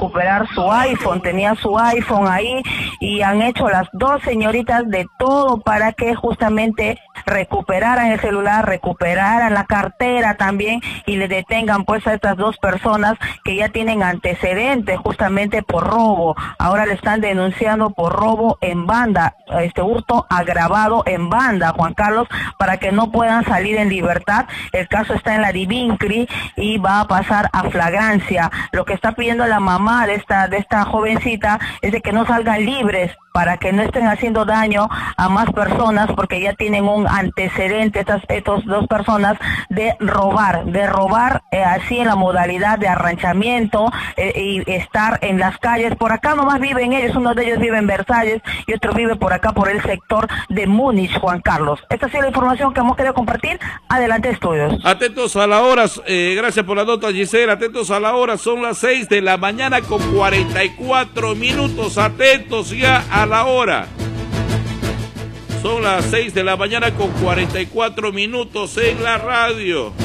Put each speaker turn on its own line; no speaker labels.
recuperar su iPhone, tenía su iPhone ahí y han hecho las dos señoritas de todo para que justamente recuperaran el celular, recuperaran la cartera también y le detengan pues a estas dos personas que ya tienen antecedentes justamente por robo. Ahora le están denunciando por robo en banda, hurto agravado en banda, Juan Carlos, para que no puedan salir en libertad. El caso está en la Divincri y va a pasar a flagrancia. Lo que está pidiendo la mamá de esta jovencita es de que no salgan libres para que no estén haciendo daño a más personas, porque ya tienen un antecedente estas dos personas de robar así en la modalidad de arranchamiento y estar en las calles. Por acá nomás viven ellos, uno de ellos vive en Versalles y otro vive por acá por el sector de Múnich, Juan Carlos. Esta ha sido la información que hemos querido compartir. Adelante, estudios.
Atentos a la hora, gracias por la nota, Gisela. Atentos a la hora, son las 6 de la mañana con 44 minutos. Atentos ya a la hora. Son las 6 de la mañana con 44 minutos en la radio.